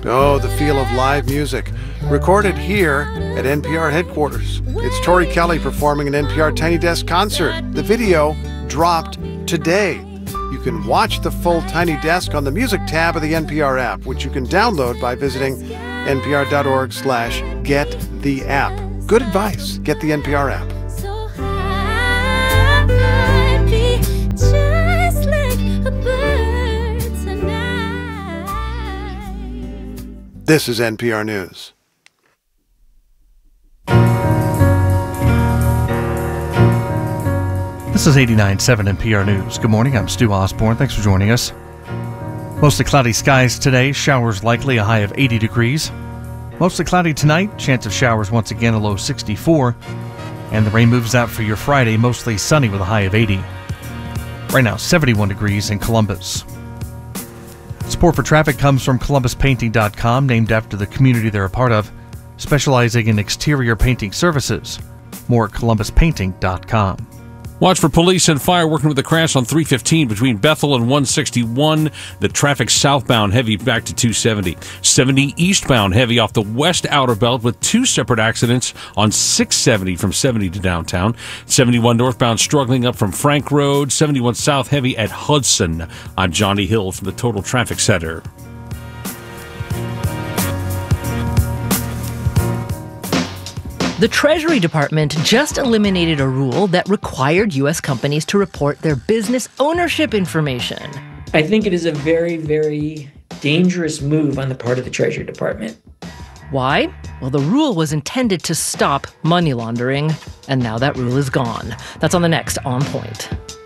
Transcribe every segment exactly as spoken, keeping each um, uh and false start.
Oh, the feel of live music. Recorded here at N P R headquarters. It's Tori Kelly performing an N P R Tiny Desk concert. The video dropped today. You can watch the full Tiny Desk on the music tab of the N P R app, which you can download by visiting npr.org slash get the app. Good advice. Get the N P R app. This is N P R News. This is eighty-nine point seven N P R News. Good morning, I'm Stu Osborne. Thanks for joining us. Mostly cloudy skies today, showers likely, a high of eighty degrees. Mostly cloudy tonight, chance of showers once again, a low sixty-four. And the rain moves out for your Friday, mostly sunny with a high of eighty. Right now, seventy-one degrees in Columbus. Support for traffic comes from Columbus Painting dot com, named after the community they're a part of, specializing in exterior painting services. More at Columbus Painting dot com. Watch for police and fire working with a crash on three fifteen between Bethel and one sixty-one. The traffic southbound heavy back to two seventy. seventy eastbound heavy off the west outer belt with two separate accidents on six seventy from seventy to downtown. seventy-one northbound struggling up from Frank Road. seventy-one south heavy at Hudson. I'm Johnny Hill from the Total Traffic Center. The Treasury Department just eliminated a rule that required U S companies to report their business ownership information. I think it is a very, very dangerous move on the part of the Treasury Department. Why? Well, the rule was intended to stop money laundering, and now that rule is gone. That's on the next On Point.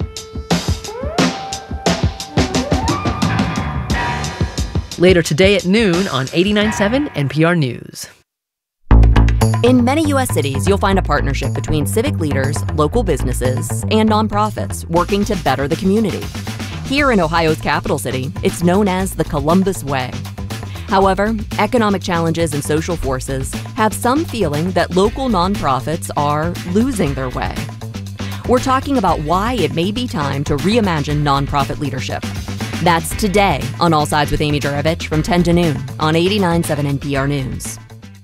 Later today at noon on eighty-nine point seven N P R News. In many U S cities, you'll find a partnership between civic leaders, local businesses, and nonprofits working to better the community. Here in Ohio's capital city, it's known as the Columbus Way. However, economic challenges and social forces have some feeling that local nonprofits are losing their way. We're talking about why it may be time to reimagine nonprofit leadership. That's today on All Sides with Amy Juravich from ten to noon on eighty-nine point seven N P R News.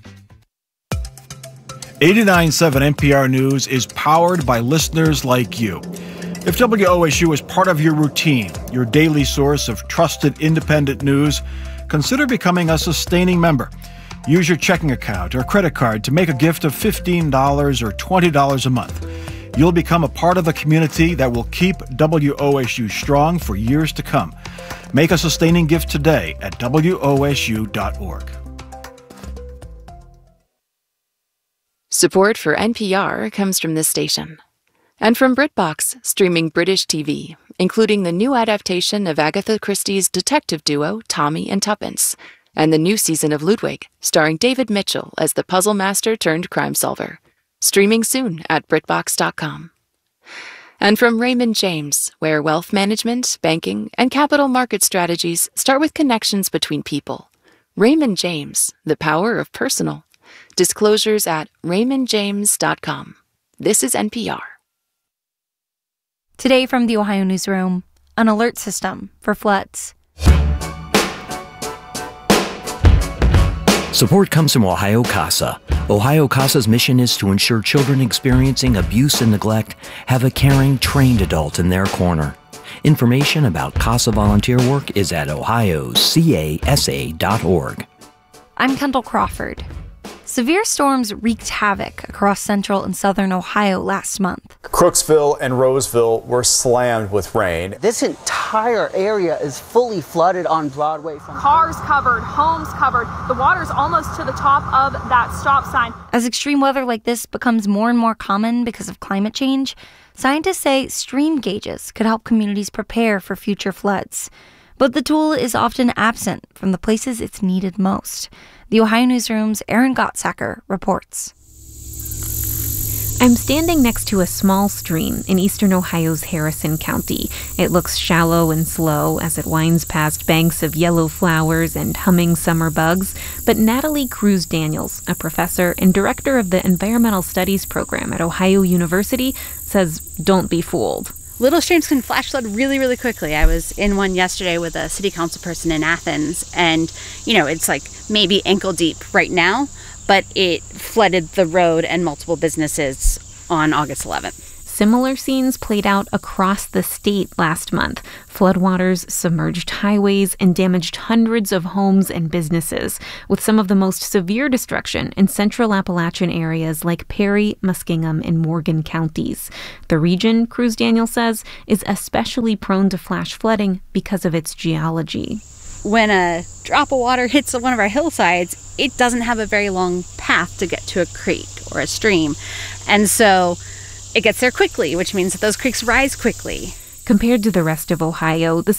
eighty-nine point seven N P R News is powered by listeners like you. If W O S U is part of your routine, your daily source of trusted independent news, consider becoming a sustaining member. Use your checking account or credit card to make a gift of fifteen dollars or twenty dollars a month. You'll become a part of a community that will keep W O S U strong for years to come. Make a sustaining gift today at W O S U dot org. Support for N P R comes from this station. And from BritBox, streaming British T V, including the new adaptation of Agatha Christie's detective duo Tommy and Tuppence, and the new season of Ludwig, starring David Mitchell as the puzzle master turned crime solver. Streaming soon at BritBox dot com. And from Raymond James, where wealth management, banking, and capital market strategies start with connections between people. Raymond James, the power of personal. Disclosures at raymond james dot com. This is N P R. Today from the Ohio Newsroom, an alert system for floods. Support comes from Ohio CASA. Ohio CASA's mission is to ensure children experiencing abuse and neglect have a caring, trained adult in their corner. Information about CASA volunteer work is at ohio casa dot org. I'm Kendall Crawford. Severe storms wreaked havoc across central and southern Ohio last month. Crooksville and Roseville were slammed with rain. This entire area is fully flooded on Broadway. From Cars covered, homes covered. The water's almost to the top of that stop sign. As extreme weather like this becomes more and more common because of climate change, scientists say stream gauges could help communities prepare for future floods. But the tool is often absent from the places it's needed most. The Ohio Newsroom's Erin Gottsacker reports. I'm standing next to a small stream in eastern Ohio's Harrison County. It looks shallow and slow as it winds past banks of yellow flowers and humming summer bugs. But Natalie Cruz Daniels, a professor and director of the Environmental Studies program at Ohio University, says don't be fooled. Little streams can flash flood really, really quickly. I was in one yesterday with a city council person in Athens, and, you know, it's like maybe ankle deep right now, but it flooded the road and multiple businesses on August eleventh. Similar scenes played out across the state last month. Floodwaters submerged highways and damaged hundreds of homes and businesses, with some of the most severe destruction in central Appalachian areas like Perry, Muskingum, and Morgan counties. The region, Cruz Daniel says, is especially prone to flash flooding because of its geology. When a drop of water hits one of our hillsides, it doesn't have a very long path to get to a creek or a stream. And so it gets there quickly, which means that those creeks rise quickly. Compared to the rest of Ohio, the